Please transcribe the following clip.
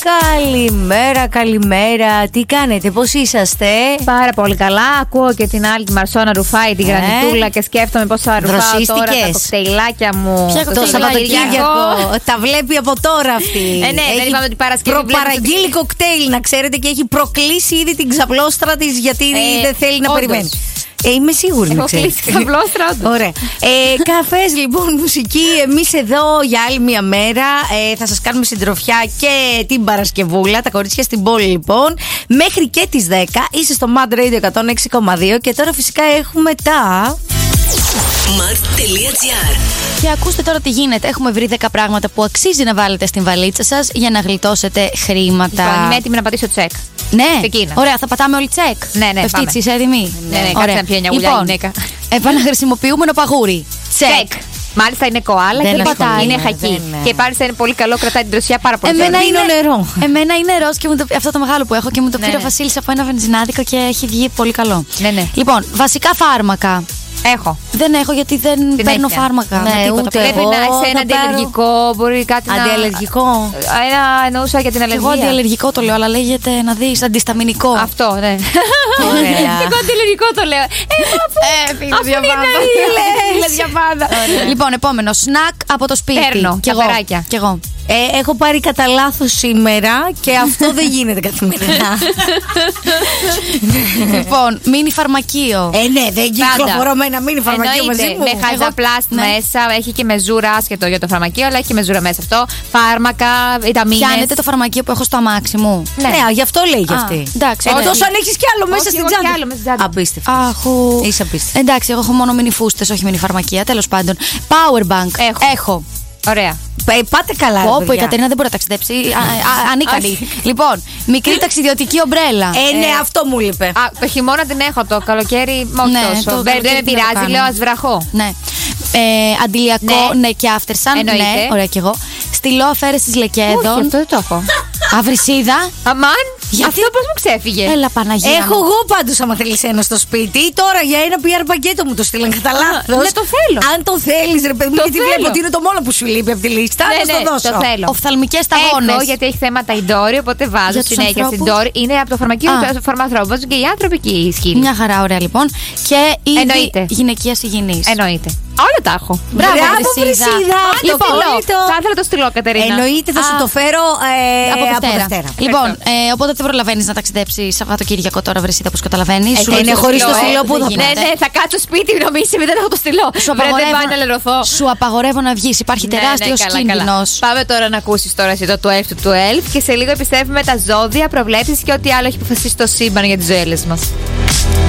Καλημέρα, καλημέρα. Τι κάνετε, πώς είσαστε? Πάρα πολύ καλά. Ακούω και την άλλη τη Μαρσόνα ρουφάει την γρανιτούλα και σκέφτομαι πώς θα ρουφάω τώρα τα κοκτέιλάκια μου. Το Σαββατοκύριακο. Τα βλέπει από τώρα αυτή. Ναι, δεν είπαμε ότι Παρασκευή. Προπαραγγείλει κοκτέιλ, να ξέρετε, και έχει προκλήσει ήδη την ξαπλώστρα της γιατί δεν θέλει να περιμένει. Είμαι σίγουρη να ξέρεις. Έχω κλείσει ξαπλώστρα. Ωραία. Καφές λοιπόν, μουσική. Εμείς εδώ για άλλη μια μέρα θα σας κάνουμε συντροφιά και την Παρασκευούλα. Τα κορίτσια στην πόλη λοιπόν. Μέχρι και τις 10 είστε στο Mad Radio 106,2. Και τώρα φυσικά έχουμε τα... Mart.gr. Και ακούστε τώρα τι γίνεται. Έχουμε βρει 10 πράγματα που αξίζει να βάλετε στην βαλίτσα σας για να γλιτώσετε χρήματα. Λοιπόν, είμαι έτοιμη να πατήσω τσεκ. Ναι, ξεκίνα. Ωραία, θα πατάμε όλοι τσεκ. Ναι, Πεφτίτσι, είσαι έτοιμη? Ναι, κάτσε να πιω μια γουλιά γυναίκα. Επαναχρησιμοποιούμενο παγούρι. Τσεκ. Μάλιστα είναι κοάλα και πατάει. είναι χακί. Και μάλιστα είναι πολύ καλό, κρατάει την τροσιά πάρα πολύ. Εμένα είναι νερό. Εμένα είναι ροζ και αυτό το μεγάλο που έχω και μου το πήρε ο Βασίλης από ένα βενζινάδικο και έχει βγει πολύ καλό. Ναι. Λοιπόν, βασικά φάρμακα. Έχω. Δεν έχω γιατί δεν παίρνω φάρμακα. Ναι, ούτε πρέπει να είσαι ένα αντιαλλεργικό, μπορεί κάτι να... Αντιαλλεργικό. Εννοούσα για την αλλεργία. Εγώ αντιαλλεργικό το λέω, αλλά λέγεται να δεις αντισταμινικό. Αυτό, ναι. Ωραία. Εγώ αντιαλλεργικό το λέω. Λοιπόν, επόμενο. Σνακ από το σπίτι. Παίρνω, Κι εγώ. Έχω πάρει κατά λάθος σήμερα και αυτό δεν γίνεται καθημερινά. Λοιπόν, μίνι φαρμακείο. Ναι, δεν κυκλοφορώ με ένα μίνι φαρμακείο μαζί μου. Με χαζαπλάστ μέσα, έχει και μεζούρα, άσχετο για το φαρμακείο, αλλά έχει και μεζούρα μέσα αυτό. Φάρμακα, βιταμίνες. Πιάνετε το φαρμακείο που έχω στο αμάξι μου. Ναι, γι' αυτό λέει και αυτή. Εντάξει. Εκτός αν έχεις κι άλλο μέσα στην τσάντα. Απίστευτο. Είσαι απίστευτο. Εντάξει, εγώ έχω μόνο μίνι φούστες, όχι μίνι φαρμακεία. Τέλος πάντων. Power bank. Έχω. Ωραία. Πάτε καλά. Όπου η Κατερίνα δεν μπορεί να ταξιδέψει. Ανίκανη. Λοιπόν, μικρή ταξιδιωτική ομπρέλα. Ναι, αυτό μου λείπε. Το χειμώνα την έχω, το καλοκαίρι όχι τόσο. Δεν με πειράζει, λέω ας βραχώ. Ναι. Αντιλιακό, ναι, και aftersun. Ναι, ωραία κι εγώ. Στυλό αφαίρεσης λεκέδων. Όχι, αυτό δεν το έχω. Αυρυσίδα. Αμάν, Γιατί? αυτό πώς μου ξέφυγε. Έλα, Παναγία. Έχω εγώ πάντως, άμα θέλεις ένα στο σπίτι. Τώρα για ένα PR πακέτο μου το στείλαν κατά λάθος. Ναι, το θέλω. Αν το θέλεις, ρε παιδί μου, γιατί βλέπω ότι είναι το μόνο που σου λείπει από τη λίστα. Ναι, το δώσω. Το θέλω. Οφθαλμικές σταγόνες. Έχω, γιατί έχει θέματα ιντόρι, οπότε βάζω συνέχεια στην ντόρι. Είναι από το φαρμακείο του φαρμαθρόπου. Βάζω και η ανθρωπική ισχύ. Μια χαρά, ωραία λοιπόν. Και είδη γυναικείας υγιεινής. Εννοείται. Όλα τα έχω. Μπράβο, Βρυσίδα. Λοιπόν, θα ήθελα το στυλό, Κατερίνα. Εννοείται, θα σου το φέρω από Δευτέρα. Λοιπόν, οπότε δεν προλαβαίνεις να ταξιδέψεις Σαββατοκύριακο τώρα, Βρυσίδα, όπως καταλαβαίνεις. Είναι χωρίς το στυλό που θα Ναι, θα κάτσω σπίτι, νομίζεις, δεν έχω το στυλό. Σου απαγορεύω να βγεις. Υπάρχει τεράστιος κίνδυνος. Πάμε τώρα να ακούσεις τώρα εσύ το 12 του 12 και σε λίγο επιστρέφουμε τα ζώδια, προβλέψεις και ό,τι άλλο έχει αποφασίσει το σύμπαν για τις ζωές μας.